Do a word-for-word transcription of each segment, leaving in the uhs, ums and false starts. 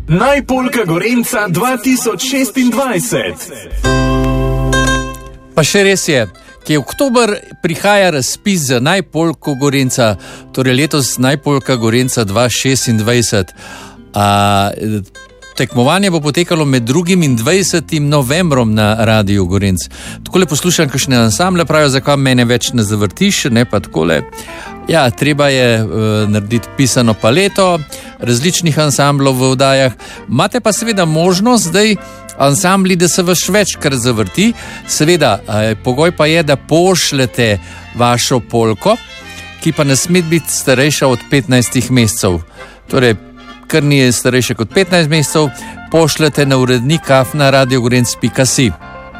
Najpolka Gorenca dva tisoč šestindvajset. Pa še res je, ki je oktober prihaja razpis za Najpolko Gorenca, torej letos Najpolka Gorenca dva tisoč šestindvajset. A, tekmovanje bo potekalo med drugim in dvajsetim novembrom na Radiu Gorenc. Takole poslušam kakšne ansamble, pravijo, zakaj mene več ne zavrtiš, ne pa takole. Ja, treba je uh, narediti pisano paleto različnih ansamblov v oddajah. Imate pa seveda možnost zdaj ansambli, da se vaš večkrat zavrti. Seveda, uh, pogoj pa je, da pošljete vašo polko, ki pa ne sme biti starejša od petnajstih mesecev. Torej, kar ni starejše kot petnajst mesecev, pošljete na urednik afna radio gorenc pika si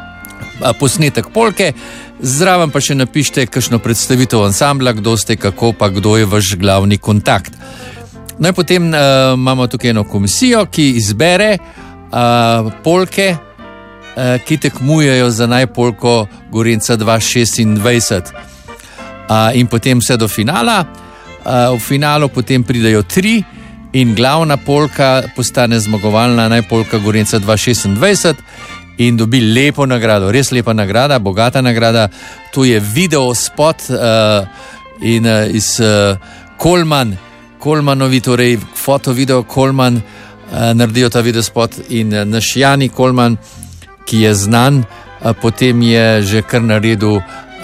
posnetek polke, zraven pa še napišite kakšno predstavitev ansambla, kdo ste, kako pa kdo je vaš glavni kontakt. No in potem uh, imamo tukaj eno komisijo, ki izbere uh, polke, uh, ki tekmujejo za Najpolko Gorenca dva tisoč šestindvajset. Uh, in potem vse do finala. Uh, v finalu potem pridejo tri in glavna polka postane zmagovalna Najpolka Gorenca dva tisoč šestindvajset in dobi lepo nagrado, res lepa nagrada, bogata nagrada. Tu je video spot uh, in uh, iz uh, Kolman, Kolmanovi, torej foto video Kolman uh, naredijo ta video spot in uh, naš Jani Kolman, ki je znan, uh, potem je že kar naredil uh,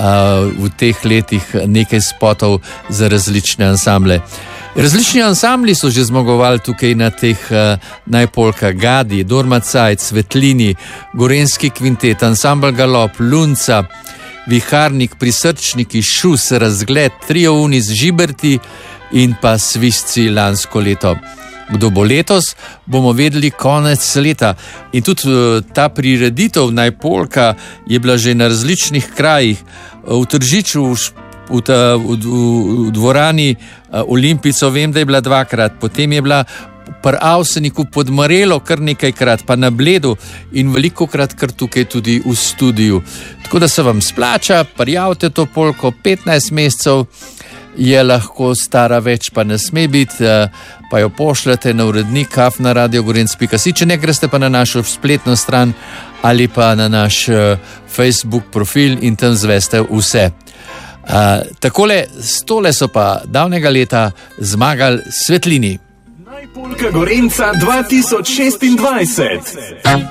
v teh letih nekaj spotov za različne ansamble. Različni ansambli so že zmagovali tukaj na teh uh, Najpolka, Gadi, Dormacaj, Svetlini, Gorenski kvintet, ansambl Galop, Lunca, Viharnik, Prisrčniki, Šus, Razgled, Trio Unis, Žiberti in pa Svisci lansko leto. Kdo bo letos, bomo vedeli konec leta. In tudi uh, ta prireditev Najpolka je bila že na različnih krajih. V Tržiču, v, ta, v, v, v dvorani uh, Olimpico, vem, da je bila dvakrat, potem je bila pri Avseniku pod Marelo kar nekajkrat, pa na Bledu in velikokrat kar tukaj tudi v studiu. Tako da se vam splača, prijavite to polko, petnajst mesecev je lahko stara, več pa ne sme biti, pa jo pošljete na urednik afna radio gorenc pika si, če ne greste pa na našo spletno stran ali pa na naš Facebook profil in tam zveste vse. Uh, takole, stole so pa davnega leta zmagali Svetlini. Najpolka Gorenca dva tisoč šestindvajset.